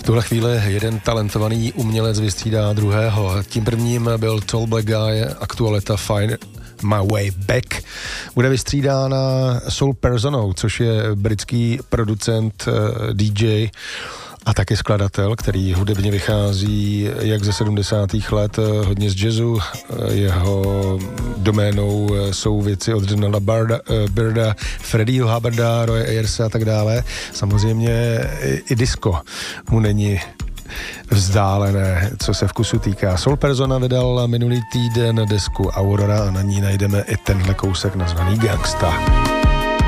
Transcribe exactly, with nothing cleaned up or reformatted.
tuhle chvíli jeden talentovaný umělec vystřídá druhého. Tím prvním byl Tall Black Guy, aktualita Find My Way Back. Bude vystřídána Soul Personou, což je britský producent, D J a taky skladatel, který hudebně vychází jak ze sedmdesátých let, hodně z jazzu. Jeho doménou jsou věci od Donalda Barda, Birda, Freddieho Hubbarda, Roye Ayersa a tak dále. Samozřejmě i disco mu není vzdálené, co se vkusu týká. Soul Persona vydal minulý týden desku Aurora a na ní najdeme i tenhle kousek nazvaný Gangsta.